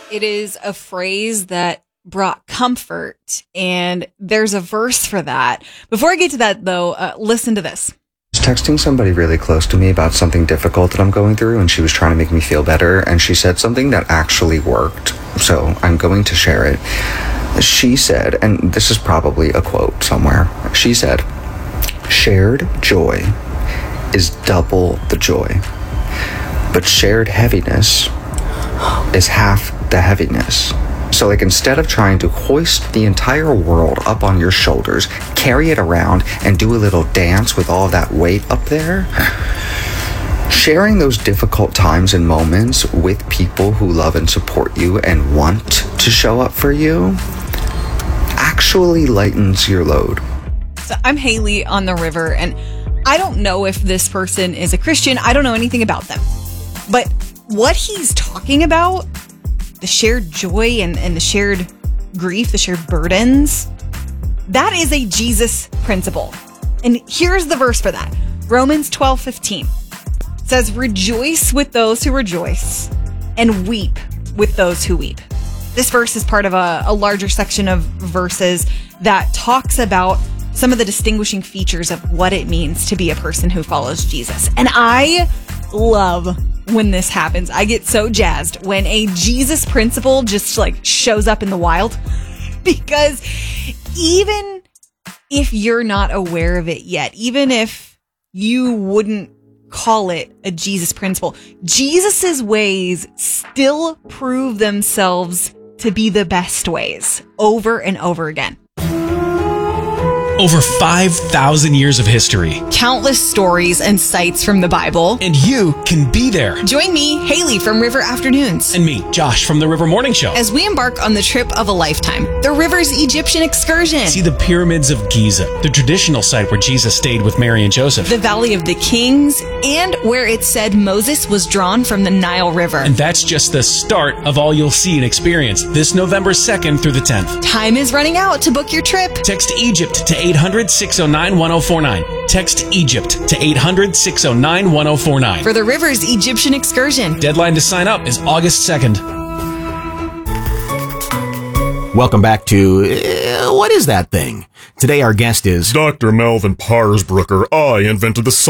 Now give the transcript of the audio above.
It is a phrase that brought comfort, and there's a verse for that. Before I get to that, though, listen to this. I was texting somebody really close to me about something difficult that I'm going through, and she was trying to make me feel better, and she said something that actually worked, so I'm going to share it. She said, and this is probably a quote somewhere, she said, "Shared joy is double the joy, but shared heaviness is half the heaviness." So like, instead of trying to hoist the entire world up on your shoulders, carry it around and do a little dance with all that weight up there, sharing those difficult times and moments with people who love and support you and want to show up for you actually lightens your load. So I'm Haley on the river, and I don't know if this person is a Christian. I don't know anything about them. But what he's talking about, the shared joy and the shared grief, the shared burdens, that is a Jesus principle. And here's the verse for that. Romans 12:15 says, "Rejoice with those who rejoice and weep with those who weep." This verse is part of a larger section of verses that talks about some of the distinguishing features of what it means to be a person who follows Jesus. And I love when this happens. I get so jazzed when a Jesus principle just like shows up in the wild, because even if you're not aware of it yet, even if you wouldn't call it a Jesus principle, Jesus's ways still prove themselves to be the best ways over and over again. Over 5,000 years of history. Countless stories and sites from the Bible. And you can be there. Join me, Haley from River Afternoons. And me, Josh from the River Morning Show. As we embark on the trip of a lifetime, the river's Egyptian excursion. See the pyramids of Giza, the traditional site where Jesus stayed with Mary and Joseph. The Valley of the Kings, and where it said Moses was drawn from the Nile River. And that's just the start of all you'll see and experience this November 2nd through the 10th. Time is running out to book your trip. Text Egypt to 800-609-1049. Text Egypt to 800-609-1049. For the river's Egyptian excursion. Deadline to sign up is August 2nd. Welcome back to What Is That Thing? Today our guest is Dr. Melvin Parsbrucker. I invented the